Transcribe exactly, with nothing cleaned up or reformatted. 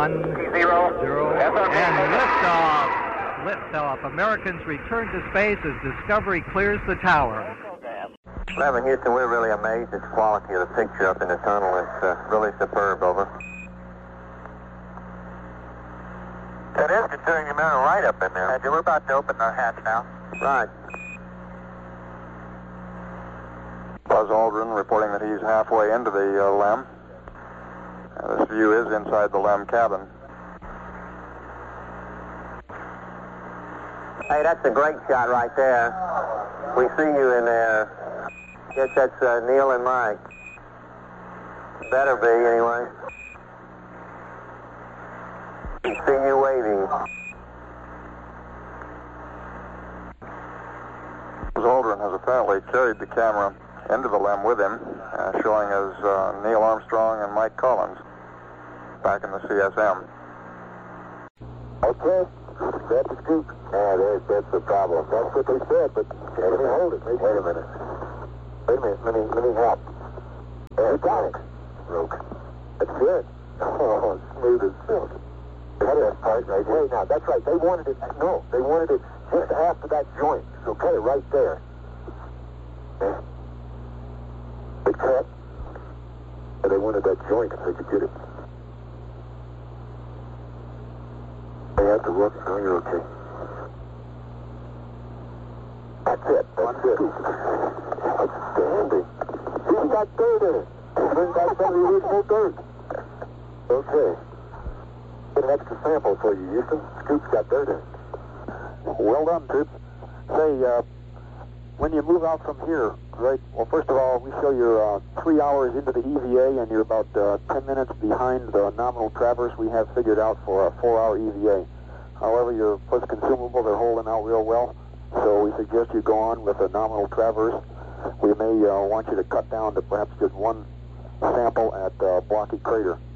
One, zero, zero, and liftoff. Liftoff. Americans return to space as Discovery clears the tower. eleven Houston, we're really amazed at the quality of the picture up in the tunnel. It's uh, really superb, over. It is, considering the amount of light up in there. We're about to open our hatch now. Right. Buzz Aldrin reporting that he's halfway into the uh, LEM. Uh, this view is inside the LEM cabin. Hey, that's a great shot right there. We see you in there. Guess that's uh, Neil and Mike. Better be, anyway. We see you waving. Buzz Aldrin has apparently carried the camera into the LEM with him, uh, showing as uh, Neil Armstrong and Mike Collins back in the C S M. Okay, that's the scoop. Yeah, there's, that's the problem. That's what they said, but let me hold it. Wait a minute. Wait a minute, let me, let me help. There, got it. Broke. That's good. Oh, smooth as silk. Cut that part right here. Now, that's right. They wanted it, no, they wanted it just after that joint. So cut it right there. Yeah. They cut. And they wanted that joint if they could get it. They have to look. Oh, you're okay. That's it. That's it. Outstanding. See, we got dirt in it. Bring back some of the original dirt. Okay. Get an extra sample for you, Houston. Scoop's got dirt in it. Well done, Troop. Say, uh, when you move out from here, right, well, first of all, we show you're uh, three hours into the E V A, and you're about uh, ten minutes behind the nominal traverse we have figured out for a four-hour E V A. However, your plus consumable, they're holding out real well, so we suggest you go on with a nominal traverse. We may uh, want you to cut down to perhaps just one sample at uh, Blocky Crater.